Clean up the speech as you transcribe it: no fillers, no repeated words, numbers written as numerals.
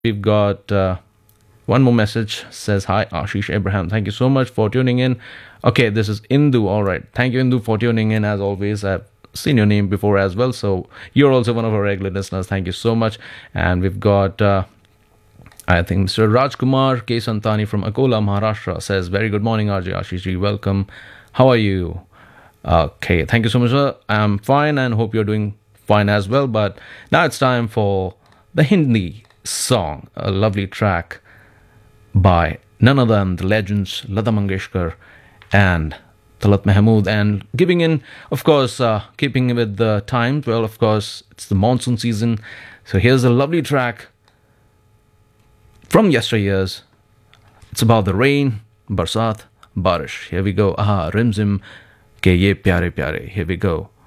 We've got one more message says, Hi, Ashish Abraham. Thank you so much for tuning in. Okay, this is Indu. All right. Thank you, Indu, for tuning in. As always, I've seen your name before as well. So you're also one of our regular listeners. Thank you so much. And we've got, I think, Mr. Rajkumar K. Santani from Akola, Maharashtra says, Very good morning, RJ Ashish ji. Welcome. How are you? Okay. Thank you so much, sir. I'm fine and hope you're doing fine as well. But now it's time for the Hindi song, a lovely track by none other than the legends Lata Mangeshkar and Talat Mahmood, and giving in, of course, keeping with the times. Well, of course, it's the monsoon season. So here's a lovely track from yesteryears. It's about the rain, barsat, barish. Here we go. Aha, rimzim ke ye pyare pyare. Here we go.